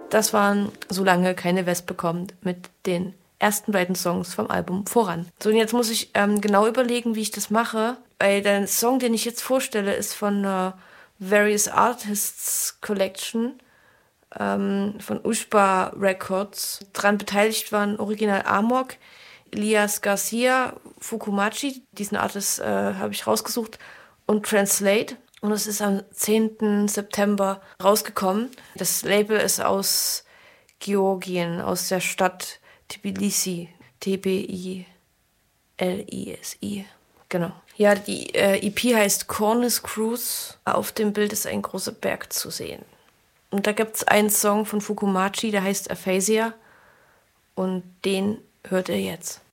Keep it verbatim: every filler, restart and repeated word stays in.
Das waren Solange keine Wespe kommt mit den ersten beiden Songs vom Album Voran. So, und jetzt muss ich ähm, genau überlegen, wie ich das mache, weil der Song, den ich jetzt vorstelle, ist von einer Various Artists Collection ähm, von Ushba Records. Dran beteiligt waren Original Amok, Elias Garcia, Fukumachi, diesen Artist äh, habe ich rausgesucht, und Translate. Und es ist am zehnten September rausgekommen. Das Label ist aus Georgien, aus der Stadt Tbilisi. T B I L I S I. Genau. Ja, die äh, E P heißt Cornice Cruise. Auf dem Bild ist ein großer Berg zu sehen. Und da gibt es einen Song von Fukumachi, der heißt Aphasia. Und den hört ihr jetzt.